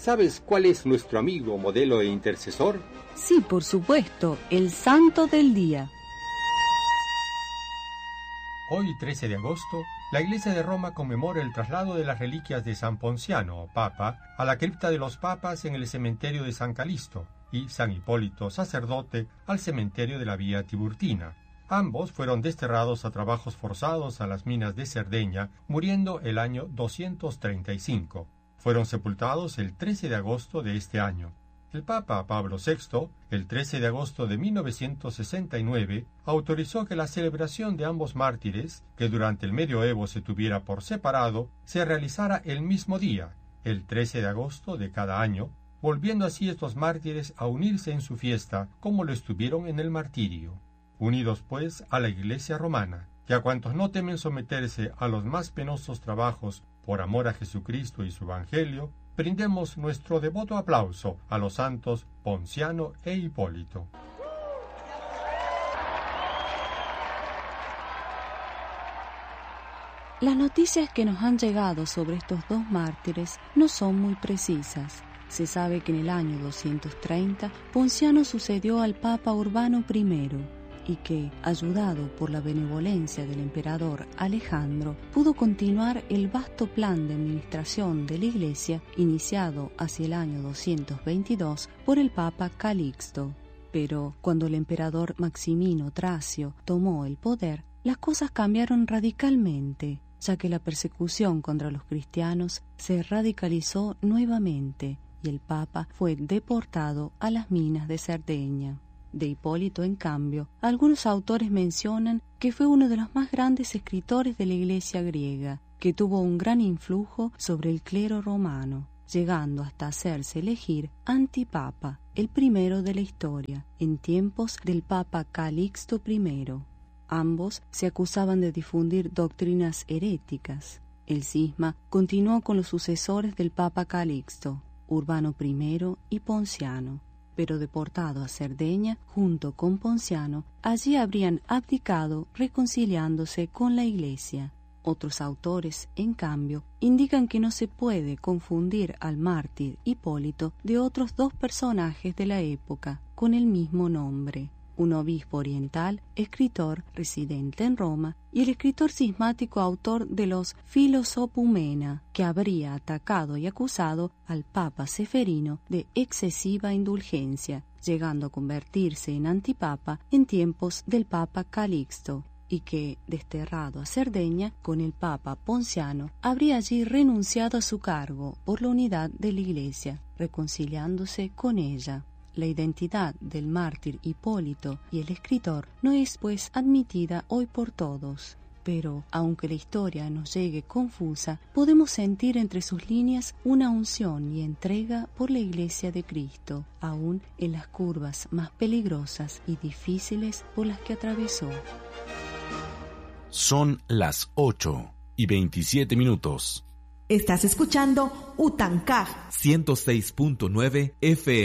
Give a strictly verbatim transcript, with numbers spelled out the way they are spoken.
¿sabes cuál es nuestro amigo, modelo e intercesor? Sí, por supuesto, el santo del día. Hoy, trece de agosto, la Iglesia de Roma conmemora el traslado de las reliquias de San Ponciano, Papa, a la cripta de los papas en el cementerio de San Calixto, y San Hipólito, sacerdote, al cementerio de la Vía Tiburtina. Ambos fueron desterrados a trabajos forzados a las minas de Cerdeña, muriendo el año doscientos treinta y cinco. Fueron sepultados el trece de agosto de este año. El Papa Pablo sexto, el trece de agosto de mil novecientos sesenta y nueve, autorizó que la celebración de ambos mártires, que durante el medioevo se tuviera por separado, se realizara el mismo día, el trece de agosto de cada año, volviendo así estos mártires a unirse en su fiesta como lo estuvieron en el martirio. Unidos pues a la Iglesia romana, y a cuantos no temen someterse a los más penosos trabajos por amor a Jesucristo y su Evangelio, brindemos nuestro devoto aplauso a los santos Ponciano e Hipólito. Las noticias que nos han llegado sobre estos dos mártires no son muy precisas. Se sabe que en el año doscientos treinta Ponciano sucedió al Papa Urbano primero y que, ayudado por la benevolencia del emperador Alejandro, pudo continuar el vasto plan de administración de la Iglesia iniciado hacia el año doscientos veintidós por el Papa Calixto. Pero cuando el emperador Maximino Tracio tomó el poder, las cosas cambiaron radicalmente, ya que la persecución contra los cristianos se radicalizó nuevamente y el Papa fue deportado a las minas de Cerdeña. De Hipólito, en cambio, algunos autores mencionan que fue uno de los más grandes escritores de la Iglesia griega, que tuvo un gran influjo sobre el clero romano, llegando hasta hacerse elegir antipapa, el primero de la historia, en tiempos del Papa Calixto primero. Ambos se acusaban de difundir doctrinas heréticas. El cisma continuó con los sucesores del Papa Calixto, Urbano primero y Ponciano, pero deportado a Cerdeña junto con Ponciano, allí habrían abdicado reconciliándose con la Iglesia. Otros autores, en cambio, indican que no se puede confundir al mártir Hipólito de otros dos personajes de la época con el mismo nombre, un obispo oriental, escritor residente en Roma, y el escritor cismático autor de los Filosopumena, que habría atacado y acusado al Papa Seferino de excesiva indulgencia, llegando a convertirse en antipapa en tiempos del Papa Calixto, y que, desterrado a Cerdeña con el Papa Ponciano, habría allí renunciado a su cargo por la unidad de la Iglesia, reconciliándose con ella. La identidad del mártir Hipólito y el escritor no es, pues, admitida hoy por todos, pero, aunque la historia nos llegue confusa, podemos sentir entre sus líneas una unción y entrega por la Iglesia de Cristo, aún en las curvas más peligrosas y difíciles por las que atravesó. Son las ocho y veintisiete minutos. Estás escuchando Utancaj ciento seis punto nueve F M.